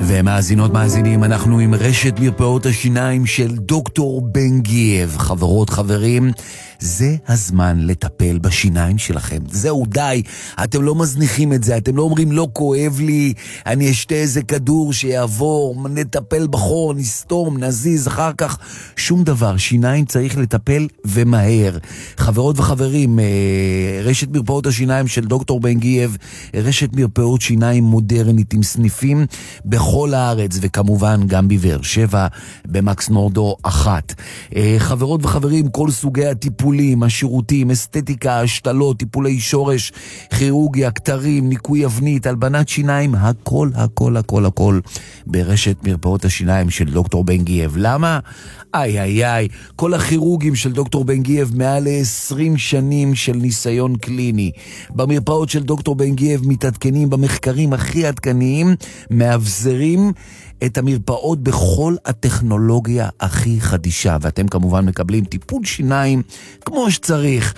ומאזינות מאזינים, אנחנו עם רשת מרפאות השיניים של דוקטור בן גייב. חברות, חברים, זה הזמן לטפל בשיניים שלכם. זהו, די, אתם לא מזניחים את זה, אתם לא אומרים לא כואב לי, אני אשתה איזה כדור שיעבור, נטפל בחור, נסתום, נזיז, אחר כך שום דבר. שיניים צריך לטפל ומהר. חברות וחברים, רשת מרפאות השיניים של דוקטור בן גייב, רשת מרפאות שיניים מודרנית עם סניפים בכל הארץ, וכמובן גם בבאר שבע, במקס נורדו 1. חברות וחברים, כל סוגי הטיפולים, השירותים, אסתטיקה, השתלות, טיפולי שורש, כירורגיה, כתרים, ניקוי אבנית, הלבנת שיניים, הכל, הכל, הכל, הכל ברשת מרפאות השיניים של דוקטור בן גייב. למה? איי, כל הכירורגים של דוקטור בן גייב מעל 20 שנים של ניסיון קליני. במרפאות של דוקטור בן גייב מתעדכנים במחקרים הכי עדכניים, מאבזרים את המרפאות בכל הטכנולוגיה הכי חדישה, ואתם כמובן מקבלים טיפול שיניים כמו שצריך.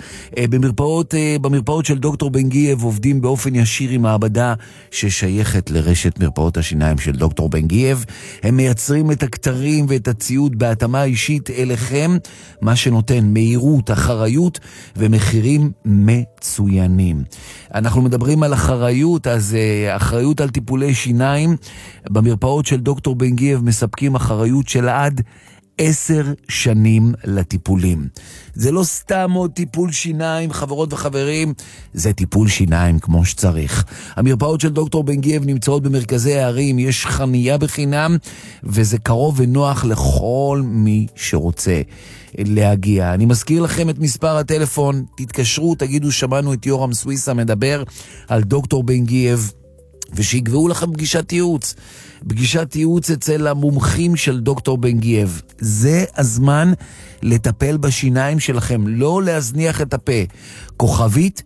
במרפאות של דוקטור בן גייב עובדים באופן ישיר עם מעבדה ששייכת לרשת מרפאות השיניים של דוקטור בן גייב. הם מייצרים את הכתרים ואת הציוד בהתאמה אישית אליכם, מה שנותן מהירות, אחריות ומחירים מצוינים. אנחנו מדברים על אחריות, אז אחריות על טיפולי שיניים. במרפאות של דוקטור בן גייב מספקים אחריות של עד 10 שנים לטיפולים. זה לא סתם עוד טיפול שיניים, חברות וחברים, זה טיפול שיניים כמו שצריך. המרפאות של דוקטור בן גייב נמצאות במרכזי הערים, יש חנייה בחינם, וזה קרוב ונוח לכל מי שרוצה להגיע. אני מזכיר לכם את מספר הטלפון, תתקשרו, תגידו שמענו את יורם סוויסה מדבר על דוקטור בן גייב, ושיגבעו לכם פגישת ייעוץ. פגישת ייעוץ אצל המומחים של דוקטור בן גייב. זה הזמן לטפל בשיניים שלכם, לא להזניח את הפה. כוכבית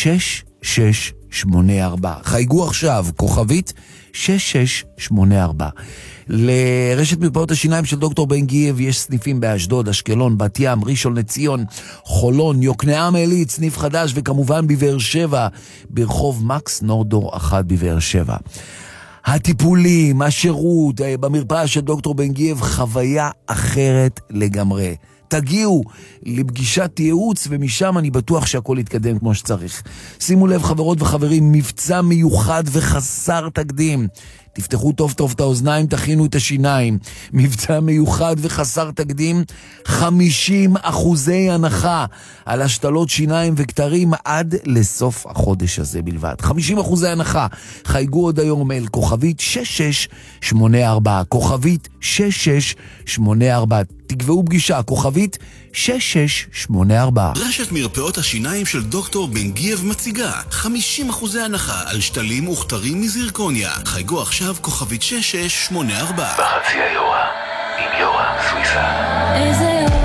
6684. חייגו עכשיו, כוכבית 6684. לרשת מרפאות השיניים של דוקטור בן גייב יש סניפים באשדוד, אשקלון, בת ים, ראשון לציון, חולון, יוקנעם עילית, סניף חדש, וכמובן בבאר שבע, ברחוב מקס נורדו 1 בבאר שבע. הטיפולים, השירות, במרפאה של דוקטור בן גייב, חוויה אחרת לגמרי. תגיעו לפגישת ייעוץ, ומשם אני בטוח שהכל יתקדם כמו שצריך. שימו לב, חברות וחברים, מבצע מיוחד וחסר תקדים. תפתחו טוב טוב את האוזניים, תכינו את השיניים. מבצע מיוחד וחסר תקדים, 50% הנחה על השתלות שיניים וכתרים עד לסוף החודש הזה בלבד. 50% הנחה. חייגו עוד היום אל כוכבית 6684. כוכבית 6684. תקבעו פגישה, כוכבית 6684. רשת מרפאות השיניים של דוקטור בן גייב מציגה 50% הנחה על שתלים וכתרים מזירקוניה. חייגו עכשיו כוכבית 6684. בחצי היורה עם יורם סוויסה. איזה יורה.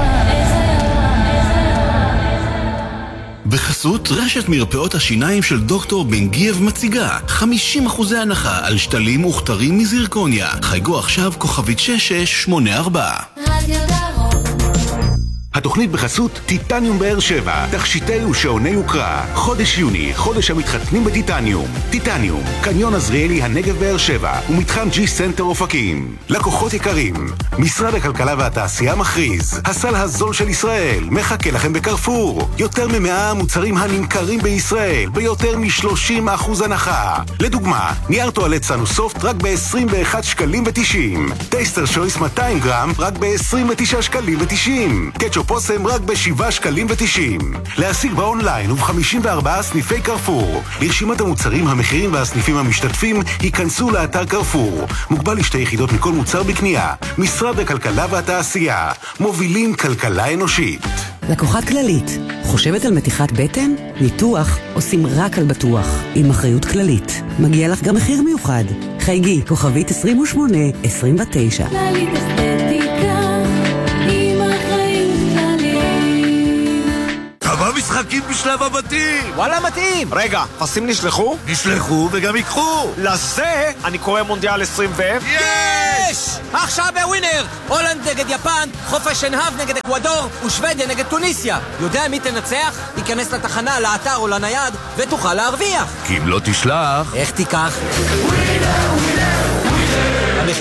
בחסות רשת מרפאות השיניים של דוקטור בן גייב מציגה 50% הנחה על שתלים וכתרים מזירקוניה. חייגו עכשיו כוכבית 6684. רדיו דרום. התוכנית בחסות טיטניום באר שבע, תכשיטי ושעוני יוקרה. חודש יוני, חודש המתחתנים בטיטניום. טיטניום, קניון עזריאלי הנגב באר שבע ומתחם ג'י סנטר אופקים. לקוחות יקרים, משרד הכלכלה והתעשייה מכריז, הסל הזול של ישראל מחכה לכם בקרפור. יותר מ100 מוצרים הנמכרים בישראל ביותר מ30% הנחה. לדוגמה, נייר טואלט סנוסופט רק ב-21 שקלים ו90. טייסטר שויס 200 גרם רק ב-29 שקלים ו90. קטשופ פוסם רק ב7 שקלים ו90. להשיג באונליין וב-54 סניפי קרפור. לרשימת המוצרים, המחירים והסניפים המשתתפים ייכנסו לאתר קרפור. מוגבל ל2 יחידות מכל מוצר בקנייה. משרד הכלכלה והתעשייה, מובילים כלכלה אנושית. לקוחת כללית, חושבת על מתיחת בטן? ניתוח עושים רק על בטוח, עם אחריות כללית. מגיע לך גם מחיר מיוחד. חייגי, כוכבית 2829. כללית אסתטיקה עם אחריות כללית. כמה משחקים בשלב הבתים? וואלה מתאים. רגע, פסים נשלחו? נשלחו וגם ייקחו. לזה אני קורא מונדיאל 20 יש! עכשיו בווינר! הולנד נגד יפן, חופש שנהב נגד אקוודור ושוודיה נגד טוניסיה. יודע מי תנצח? תיכנס לתחנה, לאתר או לנייד ותוכל להרוויח. כי אם לא תשלח... איך תיקח?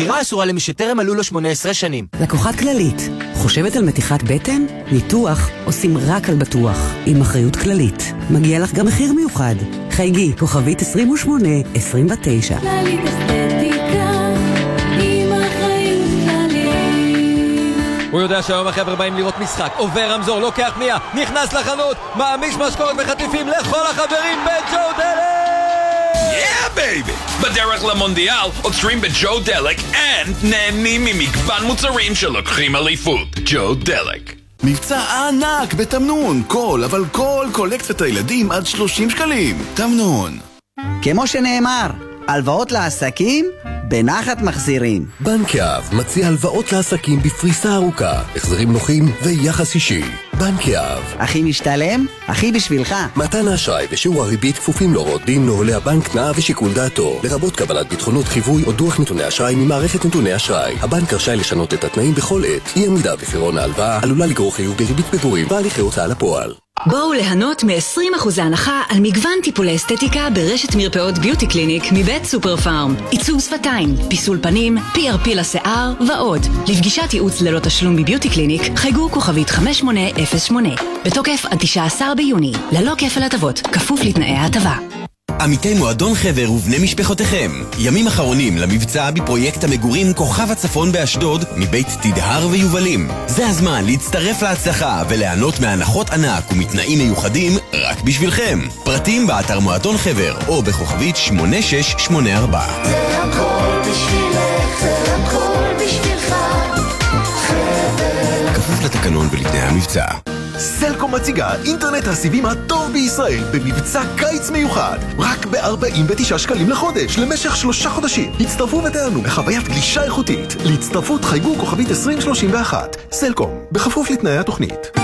המחירה אסורה למי שטרם מלאו לו 18 שנים. לקוחת כללית, חושבת על מתיחת בטן? ניתוח עושים רק על בטוח, עם אחריות כללית. מגיע לך גם מחיר מיוחד. חייגי, כוכבית 2829. כללית אסתטיקה, עם אחריות כללית. הוא יודע שהיום החבר'ה באים לראות משחק, עובר רמזור, לוקח פנייה, נכנס לחנות, מעמיש משקורת וחטיפים לכל החברים בג'ו דלק! Yeah, baby! בדרך למונדיאל עוצרים בג'ו דלק and נהנים ממגוון מוצרים שלוקחים אליפות. ג'ו דלק. מבצע ענק בתמנון, אבל כל קולקציית הילדים עד 30 שקלים. תמנון. כמו שנאמר, הלוואות לעסקים בנחת מחזירים. בנק יהב מציע הלוואות לעסקים בפריסה ארוכה, החזרים נוחים ויחס אישי. בנק יהב. הכי משתלם, הכי בשבילך. מתן האשראי ושיעור הריבית כפופים להוראות דין נוהלי הבנק, תנאיו ושיקול דעתו, לרבות קבלת ביטחונות חיווי או דוח נתוני אשראי ממערכת נתוני אשראי. הבנק רשאי לשנות את התנאים בכל עת. אי עמידה בפירעון ההלוואה עלולה לגרור חיוב בריבית פיגורים והליכי הוצאה לפועל. בואו ליהנות מ-20% הנחה על מגוון טיפולי אסתטיקה ברשת מרפאות ביוטי קליניק מבית סופר פארם. עיצוב שפתיים, פיסול פנים, PRP לשיער ועוד. לפגישת ייעוץ ללא תשלום בביוטי קליניק חייגו כוכבית 5808. בתוקף עד 19 ביוני, ללא כפל הטבות, כפוף לתנאי ההטבה. עמיתי מועדון חבר ובני משפחותיכם, ימים אחרונים למבצע בפרויקט המגורים כוכב הצפון באשדוד מבית תדהר ויובלים. זה הזמן להצטרף להצלחה וליהנות מהנחות ענק ומתנאים מיוחדים רק בשבילכם. פרטים באתר מועדון חבר או בכוכבית 8684. זה הכל בשבילך, זה הכל בשבילך, חבר. כפוף לתקנון ולתנאי המבצע. סלקום מציגה אינטרנט הסיבים הטוב בישראל במבצע קיץ מיוחד, רק ב-49 שקלים לחודש למשך 3 חודשים. הצטרפו ותענו בחוויית גלישה איכותית. להצטרפות חייגו כוכבית 2031. סלקום, בכפוף לתנאי התוכנית.